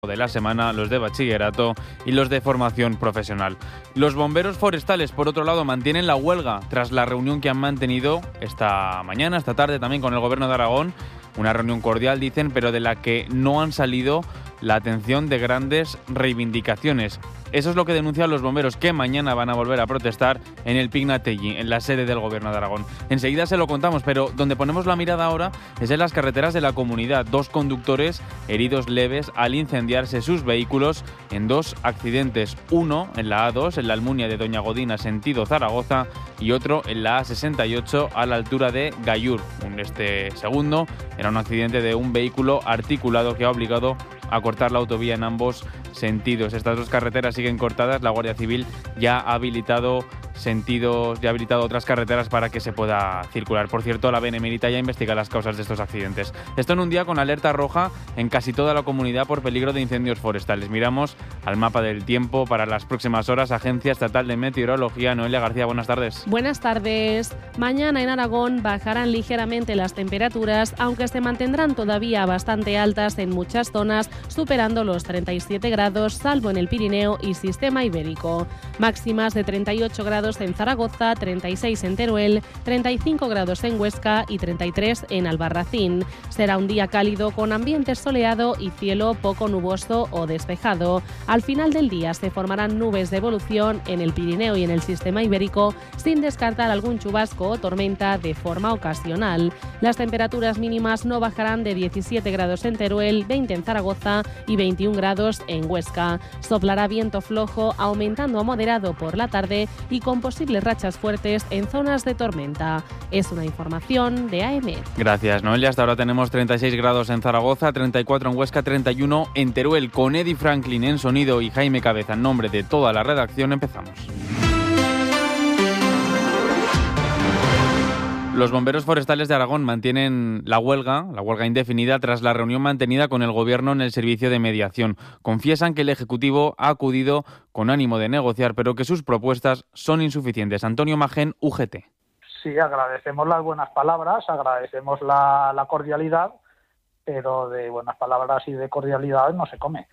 de la semana, los de bachillerato y los de formación profesional. Los bomberos forestales, por otro lado, mantienen la huelga tras la reunión que han mantenido esta tarde también con el Gobierno de Aragón. Una reunión cordial, dicen, pero de la que no han salido la atención de grandes reivindicaciones. Eso es lo que denuncian los bomberos, que mañana van a volver a protestar en el Pignatelli, en la sede del Gobierno de Aragón. Enseguida se lo contamos, pero donde ponemos la mirada ahora es en las carreteras de la comunidad. 2 conductores heridos leves al incendiarse sus vehículos en 2 accidentes. Uno en la A2, en la Almunia de Doña Godina, sentido Zaragoza, y otro en la A68, a la altura de Gallur. Este segundo era un accidente de un vehículo articulado que ha obligado a cortar la autovía en ambos sentidos. Estas 2 carreteras siguen cortadas. La Guardia Civil ya ha habilitado otras carreteras para que se pueda circular. Por cierto, la Benemérita ya investiga las causas de estos accidentes. Esto en un día con alerta roja en casi toda la comunidad por peligro de incendios forestales. Miramos al mapa del tiempo para las próximas horas. Agencia Estatal de Meteorología. Noelia García, buenas tardes. Buenas tardes. Mañana en Aragón bajarán ligeramente las temperaturas, aunque se mantendrán todavía bastante altas en muchas zonas, superando los 37 grados, salvo en el Pirineo y Sistema Ibérico. Máximas de 38 grados en Zaragoza, 36 en Teruel, 35 grados en Huesca y 33 en Albarracín. Será un día cálido con ambiente soleado y cielo poco nuboso o despejado. Al final del día se formarán nubes de evolución en el Pirineo y en el Sistema Ibérico, sin descartar algún chubasco o tormenta de forma ocasional. Las temperaturas mínimas no bajarán de 17 grados en Teruel, 20 en Zaragoza y 21 grados en Huesca. Soplará viento flojo, aumentando a moderado por la tarde y con posibles rachas fuertes en zonas de tormenta. Es una información de AEMET. Gracias, Noelia. Hasta ahora tenemos 36 grados en Zaragoza, 34 en Huesca, 31 en Teruel. Con Eddie Franklin en sonido y Jaime Cabeza en nombre de toda la redacción, empezamos. Los bomberos forestales de Aragón mantienen la huelga indefinida tras la reunión mantenida con el Gobierno en el servicio de mediación. Confiesan que el Ejecutivo ha acudido con ánimo de negociar, pero que sus propuestas son insuficientes. Antonio Magén, UGT. Sí, agradecemos las buenas palabras, agradecemos la cordialidad, pero de buenas palabras y de cordialidad no se come.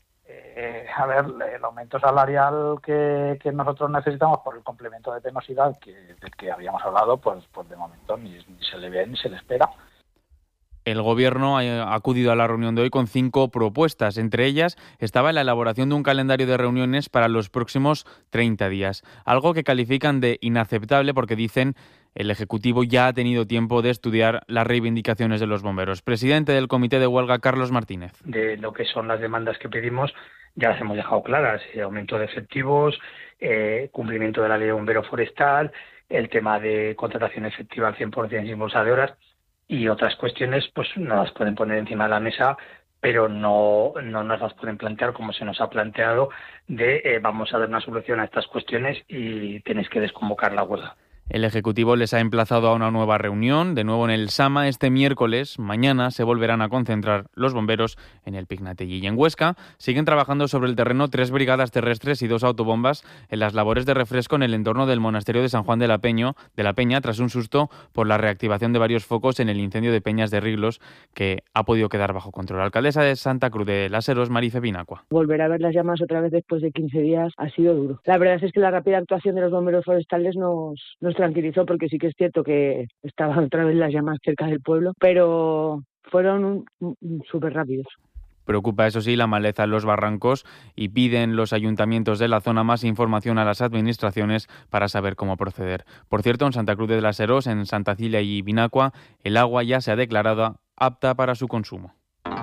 El aumento salarial que nosotros necesitamos por el complemento de penosidad del que habíamos hablado, pues de momento ni se le ve ni se le espera. El Gobierno ha acudido a la reunión de hoy con 5 propuestas. Entre ellas estaba la elaboración de un calendario de reuniones para los próximos 30 días. Algo que califican de inaceptable porque dicen el Ejecutivo ya ha tenido tiempo de estudiar las reivindicaciones de los bomberos. Presidente del Comité de Huelga, Carlos Martínez. De lo que son las demandas que pedimos ya las hemos dejado claras. Aumento de efectivos, cumplimiento de la ley de bombero forestal, el tema de contratación efectiva al 100% sin bolsa de horas y otras cuestiones pues no las pueden poner encima de la mesa, pero no nos las pueden plantear como se nos ha planteado vamos a dar una solución a estas cuestiones y tenéis que desconvocar la huelga. El Ejecutivo les ha emplazado a una nueva reunión, de nuevo en el Sama, este miércoles. Mañana se volverán a concentrar los bomberos en el Pignatelli. Y en Huesca siguen trabajando sobre el terreno 3 brigadas terrestres y 2 autobombas en las labores de refresco en el entorno del monasterio de San Juan de la Peña, tras un susto por la reactivación de varios focos en el incendio de Peñas de Riglos, que ha podido quedar bajo control. La alcaldesa de Santa Cruz de las Heros, Marife Binacua. Volver a ver las llamas otra vez después de 15 días ha sido duro. La verdad es que la rápida actuación de los bomberos forestales nos tranquilizó, porque sí que es cierto que estaban otra vez las llamas cerca del pueblo, pero fueron súper rápidos. Preocupa, eso sí, la maleza en los barrancos y piden los ayuntamientos de la zona más información a las administraciones para saber cómo proceder. Por cierto, en Santa Cruz de las Heros, en Santa Cilia y Binacua, el agua ya se ha declarado apta para su consumo.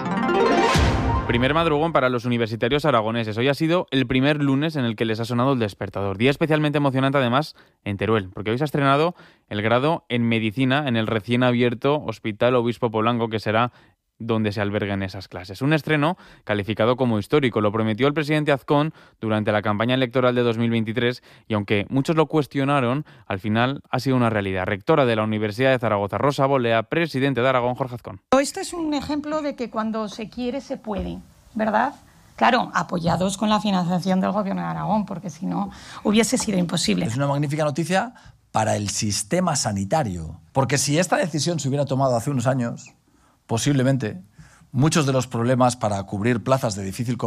Primer madrugón para los universitarios aragoneses. Hoy ha sido el primer lunes en el que les ha sonado el despertador. Día especialmente emocionante además en Teruel, porque hoy se ha estrenado el grado en Medicina en el recién abierto Hospital Obispo Polanco, que será donde se alberguen esas clases. Un estreno calificado como histórico. Lo prometió el presidente Azcón durante la campaña electoral de 2023 y aunque muchos lo cuestionaron, al final ha sido una realidad. Rectora de la Universidad de Zaragoza, Rosa Bolea, presidente de Aragón, Jorge Azcón. Este es un ejemplo de que cuando se quiere se puede, ¿verdad? Claro, apoyados con la financiación del Gobierno de Aragón, porque si no hubiese sido imposible. Es una magnífica noticia para el sistema sanitario, porque si esta decisión se hubiera tomado hace unos años, posiblemente muchos de los problemas para cubrir plazas de difícil